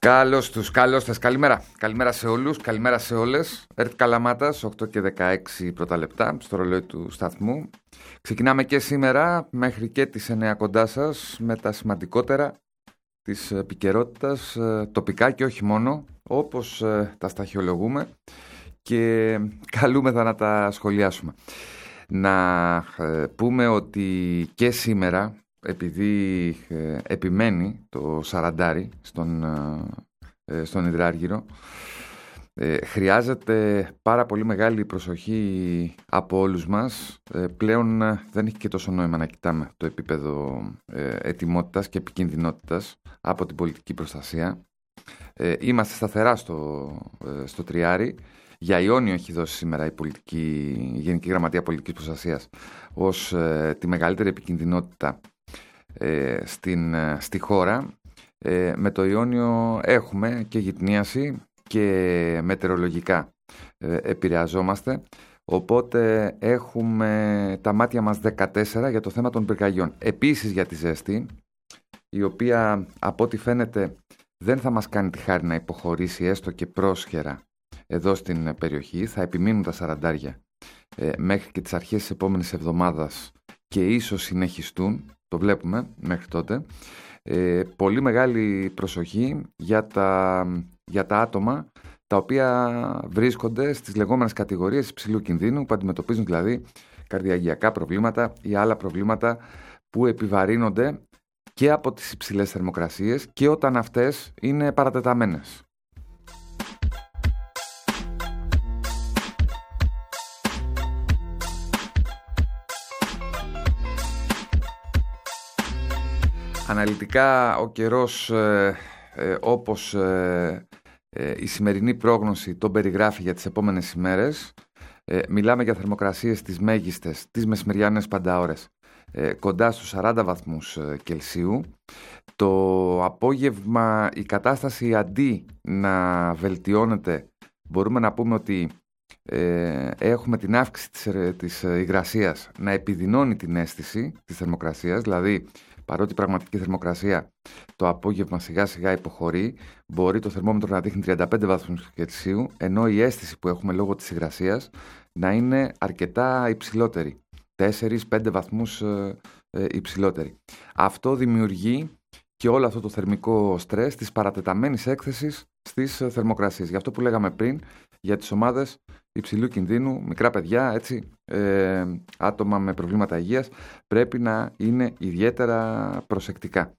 Καλώς τους, καλημέρα. Καλημέρα σε όλους, καλημέρα σε όλες. ΕΡΤ Καλαμάτας, 8 και 16 πρώτα λεπτά, στο ρολόι του σταθμού. Ξεκινάμε και σήμερα, μέχρι και τις 9 κοντά σας, με τα σημαντικότερα της επικαιρότητας, τοπικά και όχι μόνο, όπως τα σταχυολογούμε και καλούμεθα να τα σχολιάσουμε. Να πούμε ότι και σήμερα, επειδή επιμένει το Σαραντάρι στον Ιδράργυρο, χρειάζεται πάρα πολύ μεγάλη προσοχή από όλους μας. Πλέον δεν έχει και τόσο νόημα να κοιτάμε το επίπεδο ετοιμότητας και επικινδυνότητας από την πολιτική προστασία. Είμαστε σταθερά στο τριάρι. Για Ιόνιο έχει δώσει σήμερα η Γενική Γραμματεία Πολιτικής Προστασίας ως τη μεγαλύτερη επικινδυνότητα στη χώρα. Με το Ιόνιο έχουμε και γυτνίαση και μετεωρολογικά επηρεαζόμαστε, οπότε έχουμε τα μάτια μας 14 για το θέμα των πυρκαγιών. Επίσης για τη ζέστη, η οποία από ό,τι φαίνεται δεν θα μας κάνει τη χάρη να υποχωρήσει έστω και πρόσχερα εδώ στην περιοχή. Θα επιμείνουν τα σαραντάρια μέχρι και τις αρχές της επόμενης εβδομάδας και ίσως συνεχιστούν, το βλέπουμε μέχρι τότε. Πολύ μεγάλη προσοχή για τα άτομα τα οποία βρίσκονται στις λεγόμενες κατηγορίες υψηλού κινδύνου, που αντιμετωπίζουν δηλαδή καρδιαγγειακά προβλήματα ή άλλα προβλήματα που επιβαρύνονται και από τις υψηλές θερμοκρασίες και όταν αυτές είναι παρατεταμένες. Αναλυτικά ο καιρός, όπως η σημερινή πρόγνωση τον περιγράφει για τις επόμενες ημέρες. Μιλάμε για θερμοκρασίες τις μέγιστες, τις μεσημεριανές πανταώρες, κοντά στους 40 βαθμούς Κελσίου. Το απόγευμα η κατάσταση αντί να βελτιώνεται, μπορούμε να πούμε ότι έχουμε την αύξηση της υγρασίας να επιδεινώνει την αίσθηση της θερμοκρασίας, δηλαδή παρότι η πραγματική θερμοκρασία το απόγευμα σιγά σιγά υποχωρεί, μπορεί το θερμόμετρο να δείχνει 35 βαθμούς Κελσίου, ενώ η αίσθηση που έχουμε λόγω της υγρασίας να είναι αρκετά υψηλότερη, 4-5 βαθμούς υψηλότερη. Αυτό δημιουργεί και όλο αυτό το θερμικό στρες της παρατεταμένης έκθεσης στις θερμοκρασίες. Γι' αυτό που λέγαμε πριν, για τις ομάδες υψηλού κινδύνου, μικρά παιδιά, έτσι, άτομα με προβλήματα υγείας, πρέπει να είναι ιδιαίτερα προσεκτικά.